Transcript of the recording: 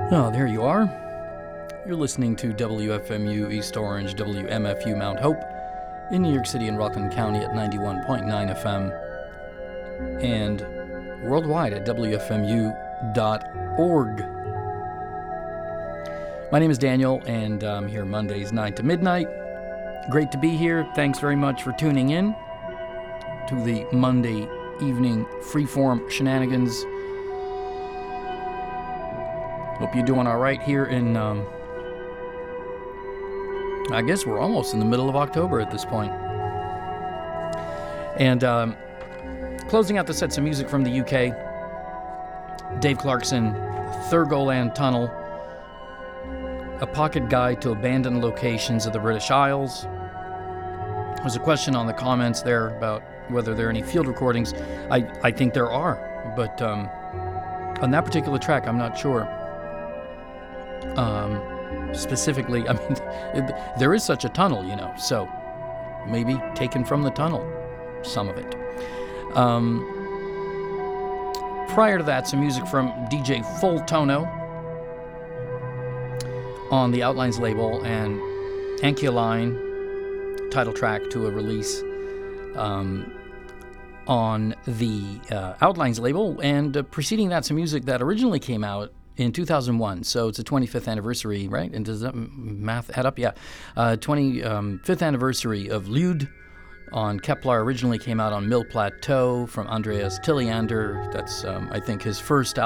Oh, there you are. You're listening to WFMU East Orange, WMFU Mount Hope in New York City and Rockland County at 91.9 FM and worldwide at WFMU.org. My name is Daniel, and I'm here Mondays 9 to midnight. Great to be here. Thanks very much for tuning in to the Monday evening freeform shenanigans. Hope you're doing all right here in, I guess we're almost in the middle of October at this point. And closing out the sets of music from the UK, Dave Clarkson, Thurgoland Tunnel, A Pocket Guide to Abandoned Locations of the British Isles. There was a question on the comments there about whether there are any field recordings. I think there are, but on that particular track, I'm not sure. Specifically, I mean, there is such a tunnel, you know, so maybe taken from the tunnel, some of it. Prior to that, some music from DJ Full Tono on the Outlines label and Ankyline, title track to a release on the Outlines label, and preceding that, some music that originally came out in 2001, so it's the 25th anniversary, right? And does that math add up? Yeah. 25th anniversary of Lude on Kepler. Originally came out on Mill Plateau from Andreas Tilliander. That's, I think, his first album.